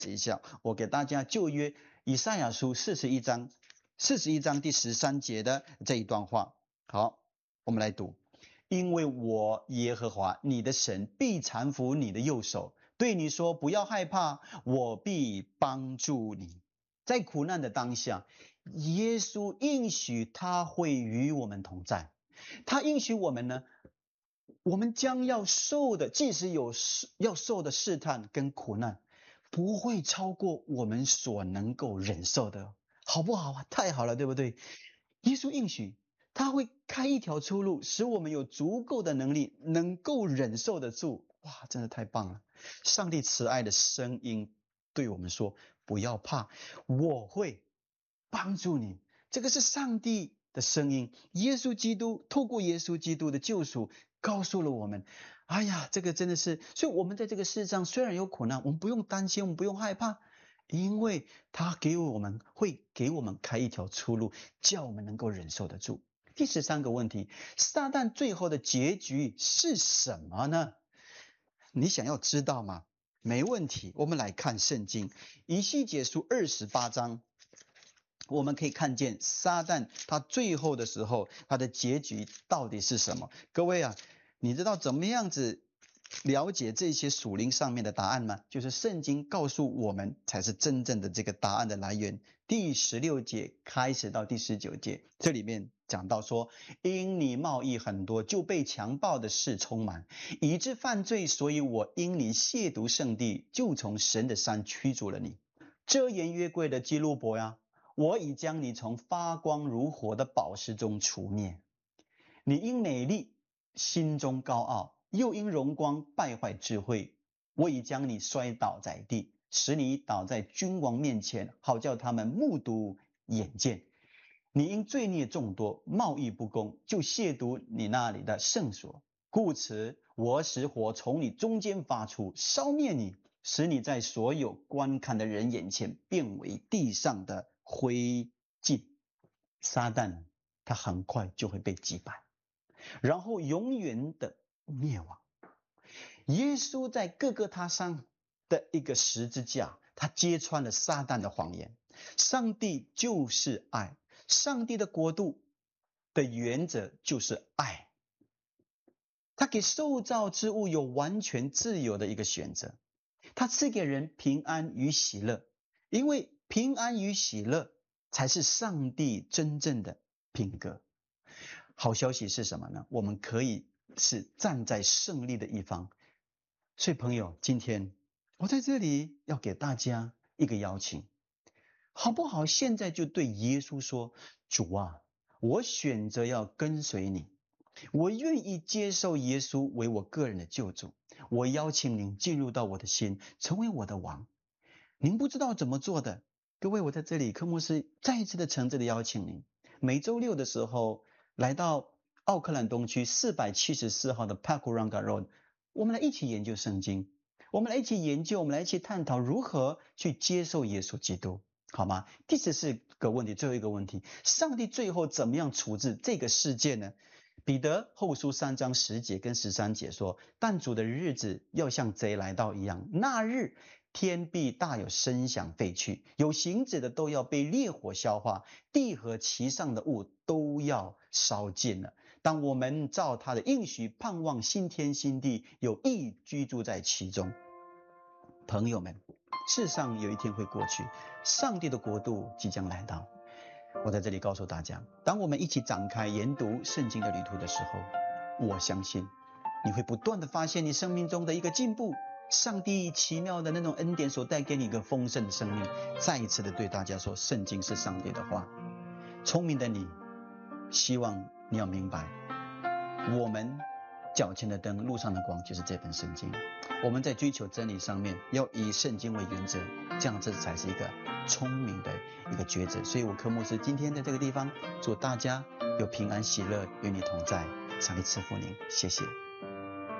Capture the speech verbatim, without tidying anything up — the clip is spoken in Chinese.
一下，我给大家旧约以赛亚书四十一章四十一章第十三节的这一段话。好，我们来读。因为我耶和华你的神必搀扶你的右手，对你说不要害怕，我必帮助你。在苦难的当下，耶稣应许他会与我们同在，他应许我们呢，我们将要受的，即使有要受的试探跟苦难，不会超过我们所能够忍受的，好不好啊？太好了，对不对？耶稣应许他会开一条出路，使我们有足够的能力能够忍受得住。哇，真的太棒了！上帝慈爱的声音对我们说，不要怕，我会帮助你。这个是上帝的声音，耶稣基督透过耶稣基督的救赎告诉了我们，哎呀，这个真的是，所以我们在这个世上虽然有苦难，我们不用担心，我们不用害怕，因为他给我们会给我们开一条出路，叫我们能够忍受得住。第十三个问题，撒旦最后的结局是什么呢？你想要知道吗？没问题，我们来看圣经以西结书二十八章，我们可以看见撒旦他最后的时候，他的结局到底是什么？各位啊，你知道怎么样子了解这些属灵上面的答案吗？就是圣经告诉我们才是真正的这个答案的来源。第十六节开始到第十九节，这里面讲到说，因你贸易很多，就被强暴的事充满，以致犯罪，所以我因你亵渎圣地，就从神的山驱逐了你。遮掩约柜的基路伯呀，我已将你从发光如火的宝石中除灭。你因美丽心中高傲，又因荣光败坏智慧，我已将你摔倒在地，使你倒在君王面前，好叫他们目睹眼见。你因罪孽众多，贸易不公，就亵渎你那里的圣所，故此我使火从你中间发出，烧灭你，使你在所有观看的人眼前变为地上的灰烬。撒旦他很快就会被击败，然后永远的灭亡。耶稣在各各他山的一个十字架，他揭穿了撒旦的谎言。上帝就是爱，上帝的国度的原则就是爱，他给受造之物有完全自由的一个选择，他赐给人平安与喜乐，因为平安与喜乐才是上帝真正的品格。好消息是什么呢？我们可以是站在胜利的一方。所以朋友，今天我在这里要给大家一个邀请，好不好？现在就对耶稣说，主啊，我选择要跟随你，我愿意接受耶稣为我个人的救主，我邀请您进入到我的心，成为我的王。您不知道怎么做的，各位，我在这里科牧师再一次的诚挚的邀请您，每周六的时候来到奥克兰东区四百七十四号的 Pakuranga Road， 我们来一起研究圣经，我们来一起研究，我们来一起探讨如何去接受耶稣基督，好吗？第十四个问题，最后一个问题，上帝最后怎么样处置这个世界呢？彼得后书三章十节跟十三节说，但主的日子要像贼来到一样，那日天必大有声响废去，有形质的都要被烈火消化，地和其上的物都要烧尽了。当我们照他的应许盼望新天新地，有义居住在其中。朋友们，世上有一天会过去，上帝的国度即将来到。我在这里告诉大家，当我们一起展开研读圣经的旅途的时候，我相信你会不断的发现你生命中的一个进步，上帝奇妙的那种恩典所带给你一个丰盛的生命。再一次的对大家说，圣经是上帝的话。聪明的你，希望你要明白，我们脚前的灯，路上的光就是这本圣经。我们在追求真理上面要以圣经为原则，这样这才是一个聪明的一个抉择。所以我科牧师今天在这个地方祝大家有平安喜乐与你同在，上帝赐福您，谢谢。